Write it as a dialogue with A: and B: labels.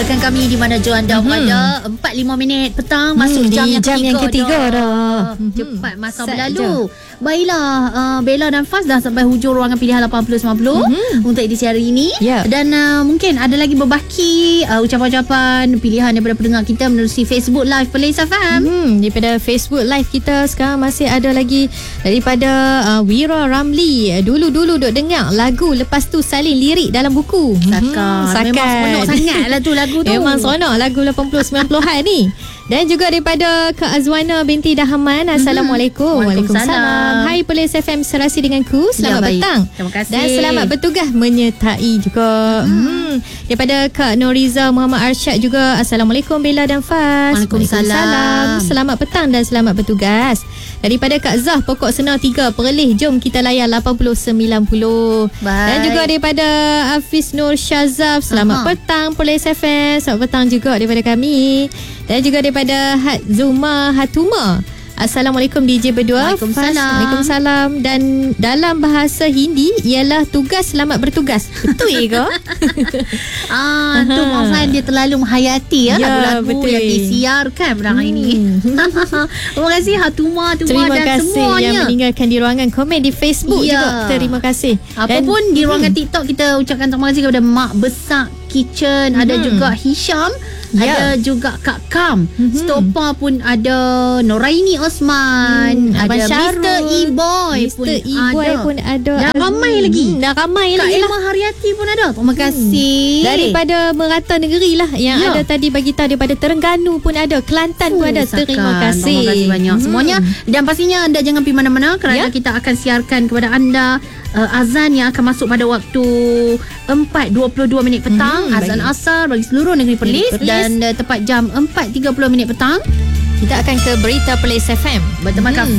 A: Dengarkan kami di mana jua anda berada. 4-5 minit petang masuk jam yang ketiga dah. Cepat masa berlalu. Baiklah, Bella dan Faz dah sampai hujung ruangan pilihan 80-90 untuk edisi hari ini. Dan mungkin ada lagi berbaki ucapan-ucapan pilihan daripada pendengar kita menerusi Facebook Live Perlis FM.
B: Daripada Facebook Live kita sekarang masih ada lagi daripada Wira Ramli. Dulu-dulu duk dengar lagu, lepas tu salin lirik dalam buku.
A: Memang seronok sangat lah tu lagu tu.
B: Memang seronok lagu 80-90-an ni. Dan juga daripada Kak Azwana binti Dahaman. Assalamualaikum. Waalaikumsalam. Hai Perlis FM, serasi denganku. Selamat petang.
A: Terima kasih.
B: Dan selamat bertugas menyertai juga. Daripada Kak Noriza Muhammad Arsyad juga. Assalamualaikum Bella dan Faz.
A: Waalaikumsalam.
B: Selamat petang dan selamat bertugas. Daripada Kak Zah Pokok Senar 3 Perlis, jom kita layan 80-90. Dan juga daripada Hafiz Nur Syazaf, selamat petang Perlis FM. Selamat petang juga daripada kami. Dan juga daripada Zuma Hatuma. Assalamualaikum DJ berdua. Waalaikumsalam. Dan dalam bahasa Hindi ialah tugas selamat bertugas. Betul ke?
A: Tu Mafan dia terlalu menghayati lagu-lagu yang disiarkan pada hari ini. Terima kasih Hatuma dan semuanya.
B: Terima kasih yang meninggalkan di ruangan komen di Facebook juga. Terima kasih.
A: Apapun di ruangan TikTok kita ucapkan terima kasih kepada Mak Besar Kitchen, ada juga Hisham, ada juga Kak Kam, Stopa pun ada, Noraini Osman, ada Mr. E-Boy pun ada. Dah ramai lagi. Kak Emma Haryati pun ada. Terima kasih.
B: Daripada merata negeri lah yang ada tadi bagi tahu, daripada Terengganu pun ada, Kelantan pun ada. Terima kasih.
A: Terima kasih banyak semuanya. Dan pastinya anda jangan pergi mana-mana kerana kita akan siarkan kepada anda azan yang akan masuk pada waktu 4.22 minit petang, azan asar bagi seluruh negeri Perlis. Dan tepat jam 4.30 minit petang
B: kita akan ke Berita Perlis FM.
A: Berteman